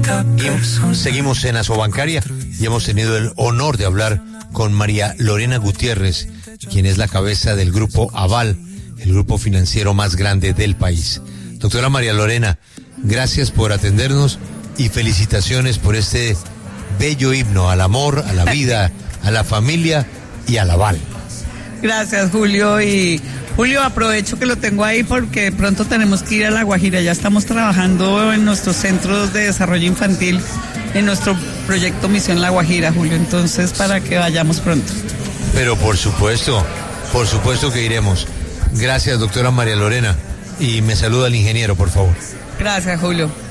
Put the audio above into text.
Seguimos en Asobancaria y hemos tenido el honor de hablar con María Lorena Gutiérrez, quien es la cabeza del grupo Aval, el grupo financiero más grande del país. Doctora María Lorena, gracias por atendernos y felicitaciones por este bello himno al amor, a la vida, a la familia y al Aval. Gracias, Julio. Y Julio, aprovecho que lo tengo ahí porque pronto tenemos que ir a La Guajira. Ya estamos trabajando en nuestros centros de desarrollo infantil, en nuestro proyecto Misión La Guajira, Julio. Entonces, para que vayamos pronto. Pero por supuesto que iremos. Gracias, doctora María Lorena. Y me saluda el ingeniero, por favor. Gracias, Julio.